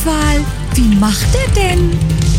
Pottwal, wie macht er denn?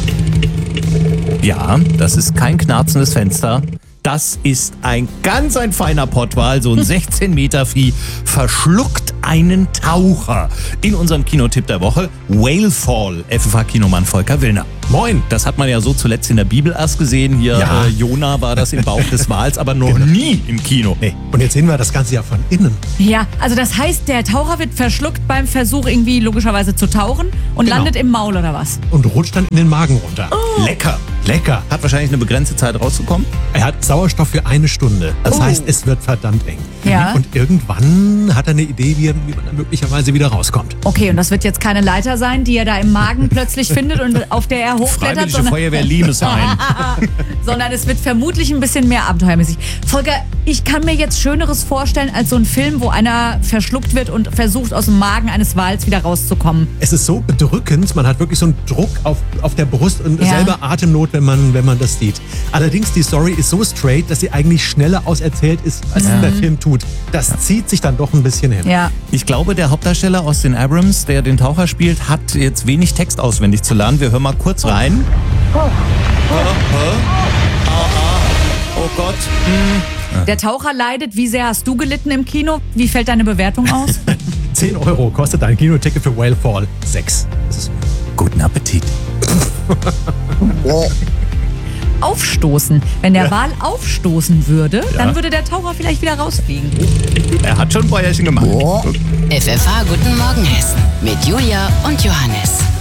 Ja, das ist kein knarzendes Fenster. Das ist ein feiner Pottwal, so ein 16 Meter Vieh, verschluckt einen Taucher. In unserem Kinotipp der Woche, Whalefall, FFH-Kinomann Volker Willner. Moin. Das hat man ja so zuletzt in der Bibel erst gesehen. Hier, Ja. Jona war das im Bauch des Wals, aber noch nie im Kino. Nee. Und jetzt sehen wir das Ganze ja von innen. Ja, also das heißt, der Taucher wird verschluckt beim Versuch irgendwie logischerweise zu tauchen und Genau. landet im Maul oder was? Und rutscht dann in den Magen runter. Lecker. Lecker. Hat wahrscheinlich eine begrenzte Zeit rauszukommen. Er hat Sauerstoff für 1 Stunde. Das heißt, es wird verdammt eng. Ja. Und irgendwann hat er eine Idee, wie man dann möglicherweise wieder rauskommt. Okay, und das wird jetzt keine Leiter sein, die er da im Magen plötzlich findet und auf der er hochklettert, Freiwillige Feuerwehr Limeshain. sondern es wird vermutlich ein bisschen mehr abenteuermäßig. Volker, ich kann mir jetzt Schöneres vorstellen als so ein Film, wo einer verschluckt wird und versucht, aus dem Magen eines Wals wieder rauszukommen. Es ist so bedrückend, man hat wirklich so einen Druck auf der Brust und Ja. selber Atemnot, wenn man das sieht. Allerdings, die Story ist so straight, dass sie eigentlich schneller auserzählt ist, als der Film tut. Das zieht sich dann doch ein bisschen hin. Ja. Ich glaube, der Hauptdarsteller Austin Abrams, der den Taucher spielt, hat jetzt wenig Text auswendig zu lernen. Wir hören mal kurz rein. Oh Gott. Der Taucher leidet. Wie sehr hast du gelitten im Kino? Wie fällt deine Bewertung aus? 10 € kostet ein Kinoticket für Whalefall 6. Das ist Guten Appetit. Aufstoßen. Wenn der Wal aufstoßen würde, dann würde der Taucher vielleicht wieder rausfliegen. Er hat schon ein Bäuerchen gemacht. FFH Guten Morgen Hessen mit Julia und Johannes.